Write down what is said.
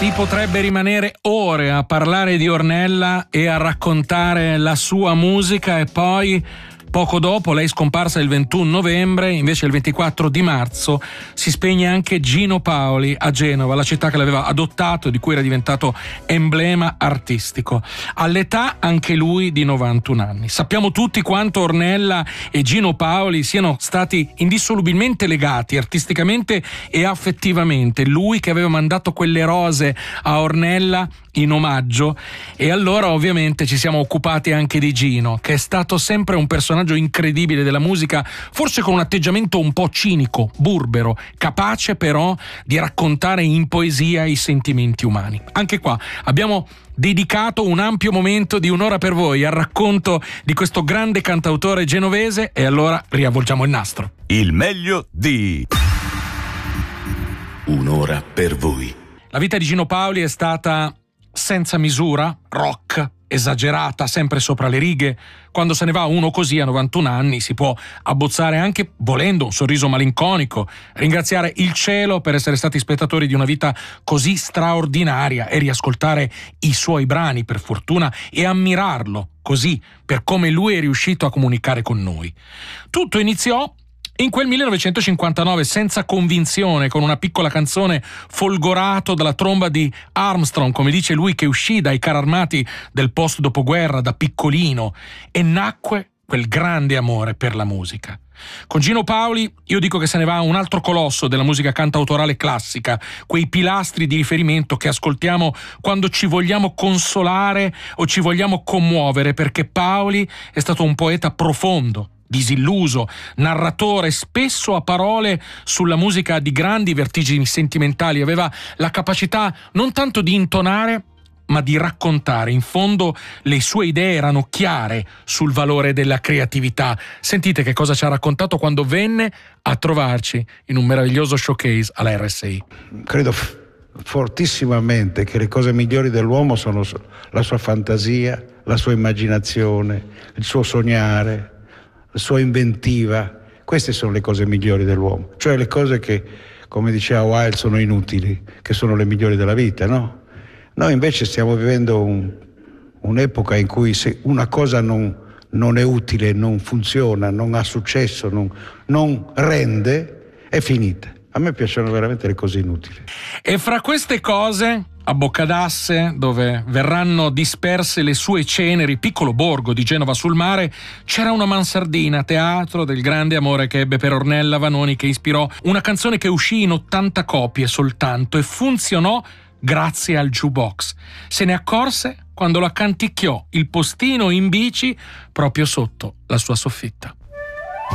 Si potrebbe rimanere ore a parlare di Ornella e a raccontare la sua musica, e poi poco dopo, lei scomparsa il 21 novembre, invece il 24 di marzo si spegne anche Gino Paoli a Genova, la città che l'aveva adottato e di cui era diventato emblema artistico. All'età anche lui di 91 anni. Sappiamo tutti quanto Ornella e Gino Paoli siano stati indissolubilmente legati artisticamente e affettivamente. Lui che aveva mandato quelle rose a Ornella in omaggio, e allora ovviamente ci siamo occupati anche di Gino, che è stato sempre un personaggio incredibile della musica, forse con un atteggiamento un po' cinico, burbero, capace però di raccontare in poesia i sentimenti umani. Anche qua abbiamo dedicato un ampio momento di un'ora per voi al racconto di questo grande cantautore genovese, e allora riavvolgiamo il nastro. Il meglio di Un'ora per voi. La vita di Gino Paoli è stata senza misura, rock, esagerata, sempre sopra le righe. Quando se ne va uno così a 91 anni si può abbozzare anche, volendo, un sorriso malinconico, ringraziare il cielo per essere stati spettatori di una vita così straordinaria e riascoltare i suoi brani, per fortuna, e ammirarlo così per come lui è riuscito a comunicare con noi. Tutto iniziò in quel 1959, senza convinzione, con una piccola canzone, folgorato dalla tromba di Armstrong, come dice lui, che uscì dai carri armati del post dopoguerra da piccolino, e nacque quel grande amore per la musica. Con Gino Paoli io dico che se ne va un altro colosso della musica cantautorale classica, quei pilastri di riferimento che ascoltiamo quando ci vogliamo consolare o ci vogliamo commuovere, perché Paoli è stato un poeta profondo, disilluso, narratore, spesso a parole sulla musica di grandi vertigini sentimentali. Aveva la capacità non tanto di intonare, ma di raccontare. In fondo le sue idee erano chiare sul valore della creatività. Sentite che cosa ci ha raccontato quando venne a trovarci in un meraviglioso showcase alla RSI. Credo fortissimamente che le cose migliori dell'uomo sono la sua fantasia, la sua immaginazione, il suo sognare, la sua inventiva. Queste sono le cose migliori dell'uomo, cioè le cose che, come diceva Wilde, sono inutili, che sono le migliori della vita, no? Noi invece stiamo vivendo un'epoca in cui se una cosa non è utile, non funziona, non ha successo, non rende, è finita. A me piacciono veramente le cose inutili. E fra queste cose, a Boccadasse, dove verranno disperse le sue ceneri, piccolo borgo di Genova sul Mare, c'era una mansardina, teatro del grande amore che ebbe per Ornella Vanoni, che ispirò una canzone che uscì in 80 copie soltanto e funzionò grazie al jukebox. Se ne accorse quando la canticchiò il postino in bici proprio sotto la sua soffitta.